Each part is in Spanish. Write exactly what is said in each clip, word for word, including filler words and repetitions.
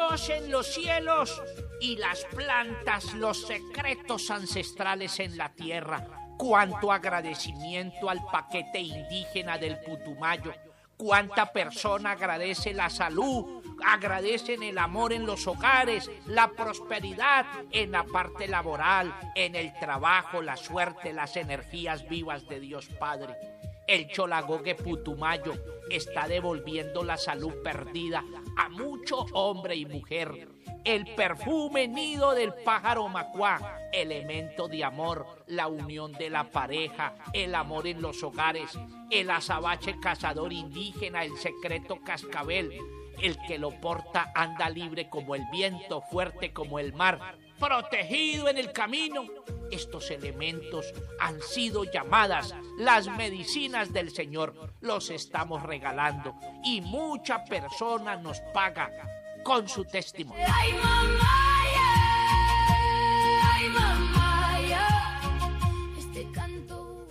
Dios en los cielos y las plantas los secretos ancestrales en la tierra. Cuánto agradecimiento al paquete indígena del Putumayo. Cuánta persona agradece la salud, agradecen el amor en los hogares, la prosperidad en la parte laboral, en el trabajo, la suerte, las energías vivas de Dios Padre. El Cholagogue Putumayo está devolviendo la salud perdida a mucho hombre y mujer. El perfume nido del pájaro macuá, elemento de amor, la unión de la pareja, el amor en los hogares, el azabache cazador indígena, el secreto cascabel, el que lo porta anda libre como el viento, fuerte como el mar, protegido en el camino. Estos elementos han sido llamadas las medicinas del Señor. Los estamos regalando y mucha persona nos paga con su testimonio. Ay, mamá, ay, mamá, este canto.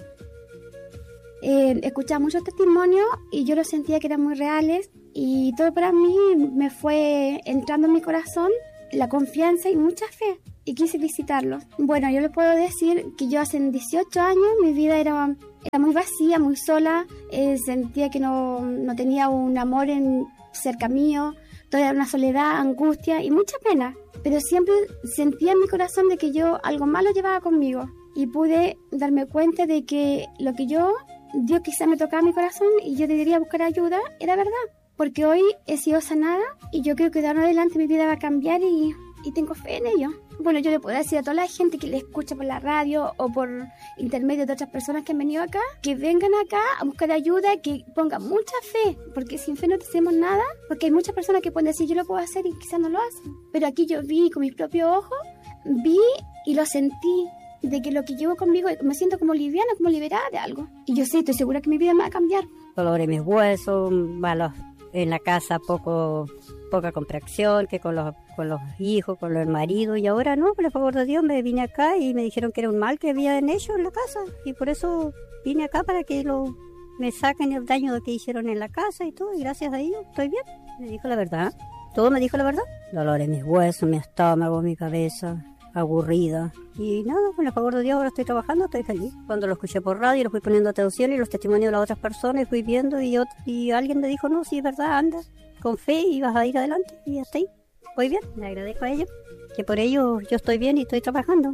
Eh, escuchaba muchos testimonios y yo los sentía que eran muy reales y todo para mí me fue entrando en mi corazón la confianza y mucha fe y quise visitarlos. Bueno, yo les puedo decir que yo hace dieciocho años mi vida era, era muy vacía, muy sola, eh, sentía que no, no tenía un amor en cerca mío, toda una soledad, angustia y mucha pena, pero siempre sentía en mi corazón de que yo algo malo llevaba conmigo y pude darme cuenta de que lo que yo, Dios quizá me tocaba mi corazón y yo debería buscar ayuda, era verdad, porque hoy he sido sanada y yo creo que de ahora en adelante mi vida va a cambiar y, y tengo fe en ello. Bueno, yo le puedo decir a toda la gente que le escucha por la radio o por intermedio de otras personas que han venido acá, que vengan acá a buscar ayuda, que pongan mucha fe, porque sin fe no hacemos nada, porque hay muchas personas que pueden decir yo lo puedo hacer y quizás no lo hacen. Pero aquí yo vi con mis propios ojos, vi y lo sentí, de que lo que llevo conmigo me siento como liviana, como liberada de algo. Y yo sí, estoy segura que mi vida me va a cambiar. Dolor en mis huesos, malos en la casa, poco... poca comprensión, que con los, con los hijos, con el marido, y ahora no, por el favor de Dios me vine acá y me dijeron que era un mal que había en ellos en la casa, y por eso vine acá para que lo, me saquen el daño que hicieron en la casa y todo, y gracias a ellos estoy bien. Me dijo la verdad, todo me dijo la verdad. Dolor en mis huesos, mi estómago, mi cabeza, aburrida, y nada, con el favor de Dios ahora estoy trabajando, estoy feliz. Cuando lo escuché por radio, lo fui poniendo atención y los testimonios de las otras personas, y fui viendo, y, otro, y alguien me dijo, no, sí es verdad, anda con fe y vas a ir adelante, y hasta ahí voy bien. Le agradezco a ellos, que por ello yo estoy bien y estoy trabajando.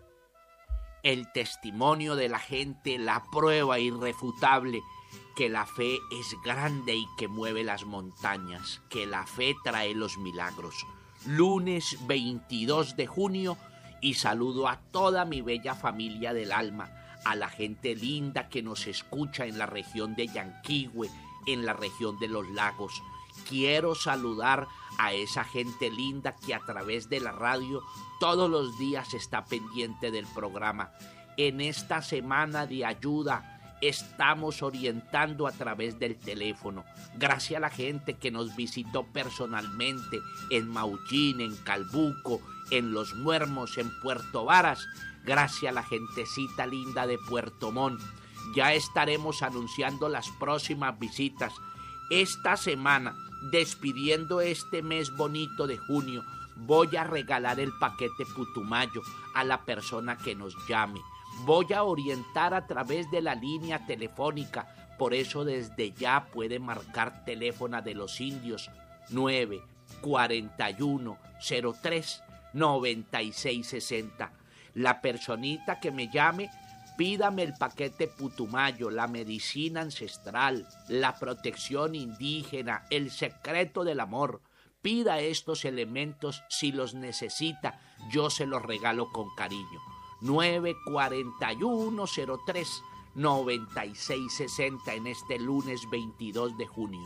El testimonio de la gente, la prueba irrefutable que la fe es grande y que mueve las montañas, que la fe trae los milagros. Lunes veintidós de junio, y saludo a toda mi bella familia del alma, a la gente linda que nos escucha en la región de Yanquihue, en la región de los lagos. Quiero saludar a esa gente linda que a través de la radio todos los días está pendiente del programa. En esta semana de ayuda estamos orientando a través del teléfono. Gracias a la gente que nos visitó personalmente en Maullín, en Calbuco, en Los Muermos, en Puerto Varas. Gracias a la gentecita linda de Puerto Montt. Ya estaremos anunciando las próximas visitas. Esta semana, despidiendo este mes bonito de junio, voy a regalar el paquete Putumayo a la persona que nos llame. Voy a orientar a través de la línea telefónica, por eso desde ya puede marcar teléfono de los indios nueve cuatro uno cero tres nueve seis seis cero. La personita que me llame, pídame el paquete Putumayo, la medicina ancestral, la protección indígena, el secreto del amor. Pida estos elementos si los necesita, yo se los regalo con cariño. nueve cuatro uno cero tres nueve seis seis cero en este lunes veintidós de junio.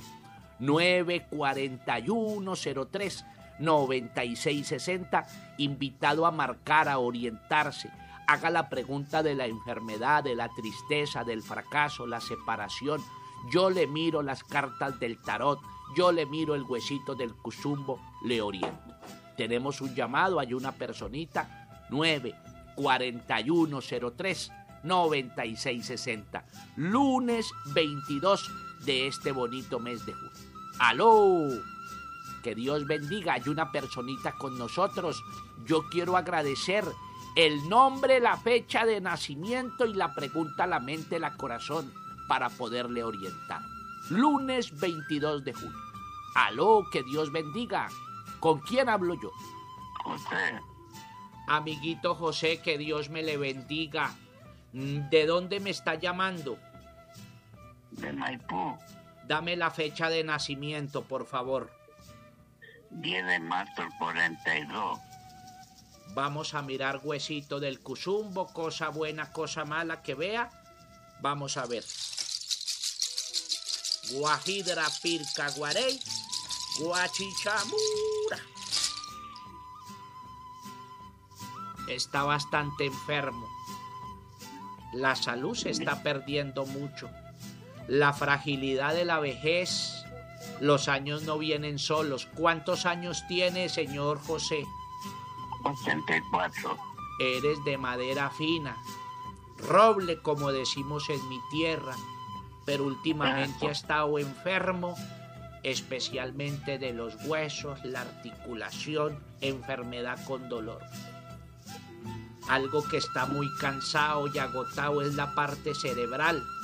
nueve cuatro uno cero tres nueve seis seis cero, invitado a marcar, a orientarse. Haga la pregunta de la enfermedad, de la tristeza, del fracaso, la separación. Yo le miro las cartas del tarot, yo le miro el huesito del cuzumbo, le oriento. Tenemos un llamado, hay una personita, nueve cuatro uno cero tres nueve seis seis cero, lunes veintidós de este bonito mes de junio. ¡Aló! que Dios bendiga. Hay una personita con nosotros. Yo quiero agradecer el nombre, la fecha de nacimiento y la pregunta a la mente, la corazón, para poderle orientar. Lunes veintidós de junio. Aló, que Dios bendiga. ¿Con quién hablo yo? José, Amiguito José, que Dios me le bendiga. ¿De dónde me está llamando? de Maipú, Dame la fecha de nacimiento, por favor. diez de marzo del cuarenta y dos. Vamos a mirar huesito del Cuzumbo, cosa buena, cosa mala que vea. Vamos a ver. Guajidra Pirca Guarey, Guachichamura. Está bastante enfermo. La salud se está perdiendo mucho. La fragilidad de la vejez, los años no vienen solos. ¿Cuántos años tiene, señor José? ochenta y cuatro. Eres de madera fina, roble como decimos en mi tierra, pero últimamente ha estado enfermo, especialmente de los huesos, la articulación, enfermedad con dolor. Algo que está muy cansado y agotado es la parte cerebral.